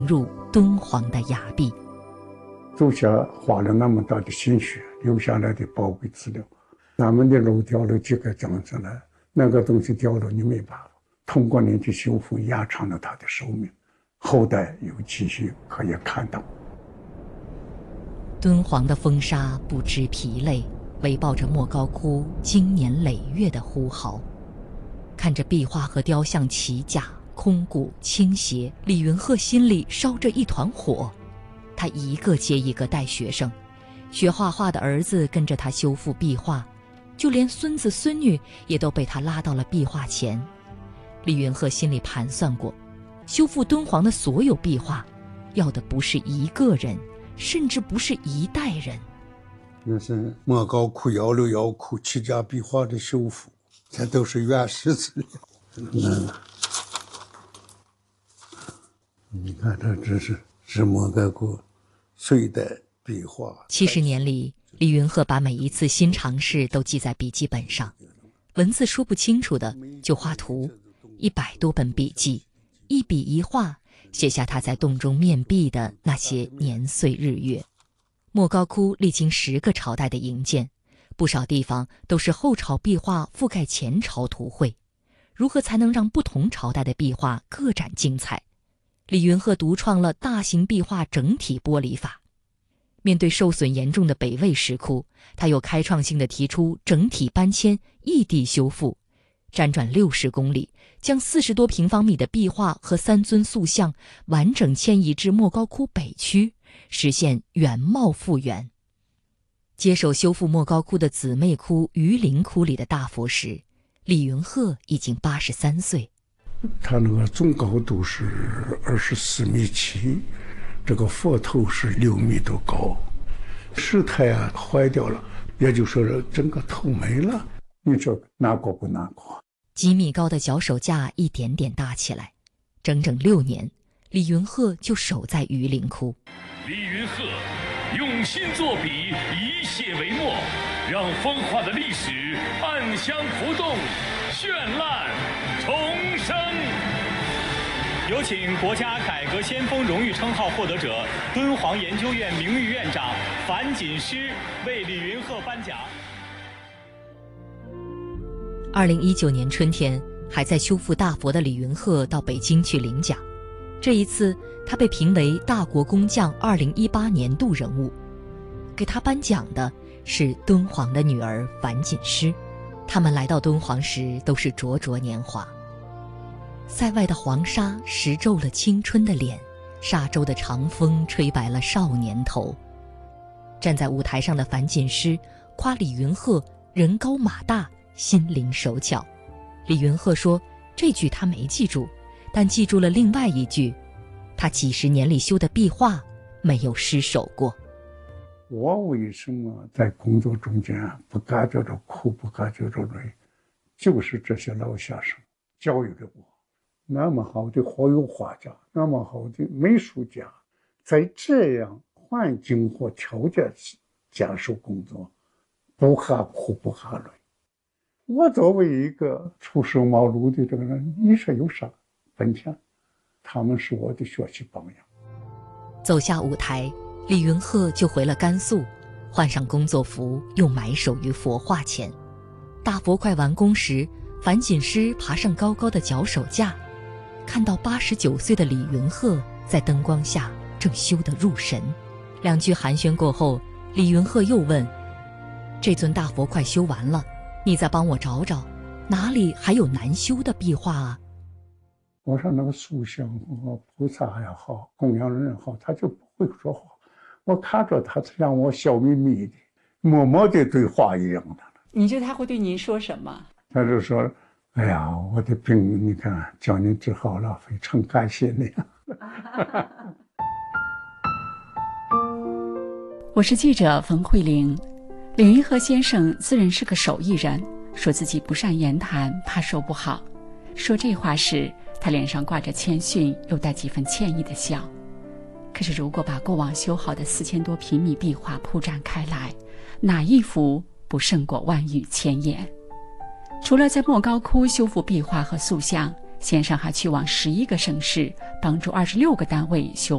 入敦煌的崖壁。 祖先花了那么大的心血留下来的宝贵资料，咱们的肉掉了几个章子了，那个东西掉了你没办法，通过你的修复延长了它的寿命，后代有继续可以看到。 敦煌的风沙不知疲累，围抱着莫高窟经年累月的呼号。看着壁画和雕像齐架空鼓倾斜，李云鹤心里烧着一团火。他一个接一个带学生，学画画的儿子跟着他修复壁画，就连孙子孙女也都被他拉到了壁画前。李云鹤心里盘算过，修复敦煌的所有壁画，要的不是一个人，甚至不是一代人。 那是莫高窟、幺六幺窟齐架壁画的修复，这都是原始资料。你看，这是莫高窟隋代壁画。 70年里，李云鹤把每一次新尝试都记在笔记本上，文字说不清楚的就画图，100多本笔记，一笔一画，写下他在洞中面壁的那些年岁日月。莫高窟历经10个朝代的营建，不少地方都是后朝壁画覆盖前朝图绘。如何才能让不同朝代的壁画各展精彩？李云鹤独创了大型壁画整体剥离法。面对受损严重的北魏石窟，他又开创性地提出整体搬迁、异地修复，辗转60公里，将40多平方米的壁画和3尊塑像完整迁移至莫高窟北区，实现原貌复原。接手修复莫高窟的姊妹窟榆林窟里的大佛时，李云鹤已经83岁。 它那个总高度是24.7米，这个佛头是6米多高，石台坏掉了，也就说是整个头没了。你说难过不难过？ 几米高的脚手架一点点大起来，整整6年，李云鹤就守在榆林窟。 李云鹤用心作笔，以血为墨，让风化的历史暗香浮动，绚烂重生。 有请国家改革先锋荣誉称号获得者、敦煌研究院名誉院长樊锦诗为李云鹤颁奖。 2019年春天，还在修复大佛的李云鹤到北京去领奖。这一次，他被评为大国工匠2018年度人物。给他颁奖的是敦煌的女儿樊锦诗。他们来到敦煌时都是灼灼年华。塞外的黄沙蚀皱了青春的脸，沙洲的长风吹白了少年头。站在舞台上的樊锦诗夸李云鹤人高马大，心灵手巧。李云鹤说，这句他没记住，但记住了另外一句，他几十年里修的壁画没有失手过。 我为什么在工作中间不感觉着苦，不感觉着累，就是这些老先生教育了我。那么好的活油画家，那么好的美术家，在这样环境或条件接受工作，不怕苦不怕累。我作为一个初生茅庐的这个人，你说有啥本钱？他们是我的学习榜样。 走下舞台，李云鹤就回了甘肃，换上工作服，又埋首于佛画前。大佛快完工时，樊锦诗爬上高高的脚手架，看到89岁的李云鹤在灯光下正修得入神。2句寒暄过后，李云鹤又问，这尊大佛快修完了，你再帮我找找，哪里还有难修的壁画啊？ 我说那个塑像和菩萨也好，供养人也好，他就不会说话。我看着他像我笑眯眯的，默默的对话一样的。 你觉得他会对您说什么？ 他就说，哎呀，我的病你看叫你治好了，非常感谢你。 我是记者冯慧玲。李云鹤先生自认是个手艺人，说自己不善言谈，怕说不好。说这话时，他脸上挂着谦逊又带几分歉意的笑。可是如果把过往修好的4000多平米壁画铺展开来，哪一幅不胜过万语千言？除了在莫高窟修复壁画和塑像， 先生还去往11个省市，帮助26个单位修